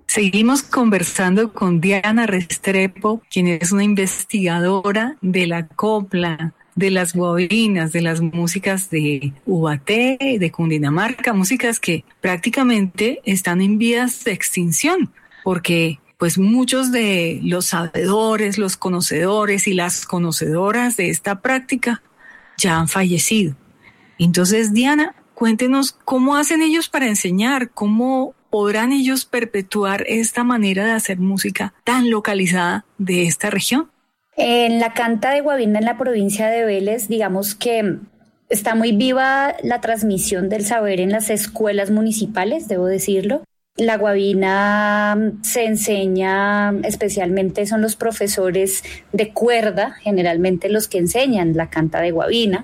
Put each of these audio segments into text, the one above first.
Seguimos conversando con Diana Restrepo, quien es una investigadora de la copla, de las guabinas, de las músicas de Ubaté, de Cundinamarca, músicas que prácticamente están en vías de extinción, porque pues muchos de los sabedores, los conocedores y las conocedoras de esta práctica ya han fallecido. Entonces, Diana, cuéntenos cómo hacen ellos para enseñar, cómo podrán ellos perpetuar esta manera de hacer música tan localizada de esta región. En la Canta de Guabina, en la provincia de Vélez, digamos que está muy viva la transmisión del saber en las escuelas municipales, debo decirlo. La guabina se enseña, especialmente son los profesores de cuerda, generalmente los que enseñan la canta de guabina.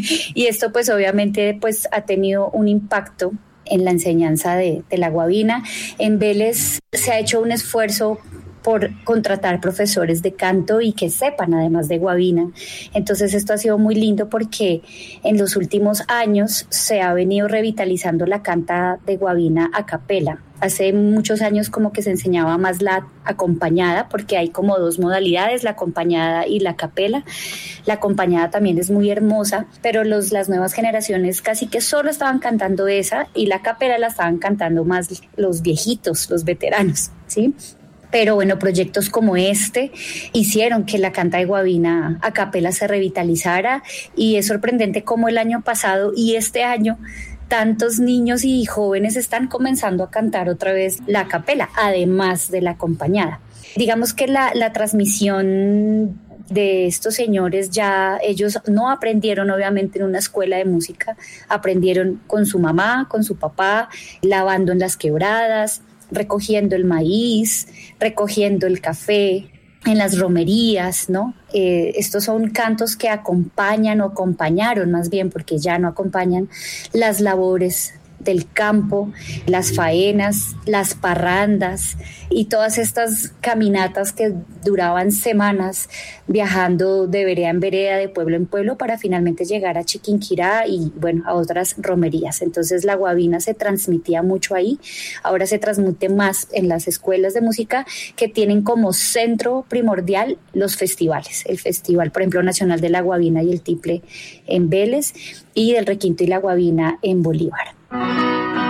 Y esto pues obviamente pues ha tenido un impacto en la enseñanza de la guabina. En Vélez se ha hecho un esfuerzo por contratar profesores de canto y que sepan además de guabina. Entonces esto ha sido muy lindo porque en los últimos años se ha venido revitalizando la canta de guabina a capela. Hace muchos años como que se enseñaba más la acompañada, porque hay como dos modalidades, la acompañada y la capela. La acompañada también es muy hermosa, pero las nuevas generaciones casi que solo estaban cantando esa, y la capela la estaban cantando más los viejitos, los veteranos, ¿sí? Pero bueno, proyectos como este hicieron que la canta de guabina a capela se revitalizara, y es sorprendente cómo el año pasado y este año tantos niños y jóvenes están comenzando a cantar otra vez la capela, además de la acompañada. Digamos que la transmisión de estos señores, ya ellos no aprendieron obviamente en una escuela de música, aprendieron con su mamá, con su papá, lavando en las quebradas, recogiendo el maíz, recogiendo el café en las romerías, ¿no? Estos son cantos que acompañan o acompañaron más bien, porque ya no acompañan las labores del campo, las faenas, las parrandas y todas estas caminatas que duraban semanas viajando de vereda en vereda, de pueblo en pueblo, para finalmente llegar a Chiquinquirá y bueno, a otras romerías. Entonces la guabina se transmitía mucho ahí. Ahora se transmite más en las escuelas de música, que tienen como centro primordial los festivales. El Festival, por ejemplo, Nacional de la Guabina y el Tiple en Vélez, y del Requinto y la Guabina en Bolívar.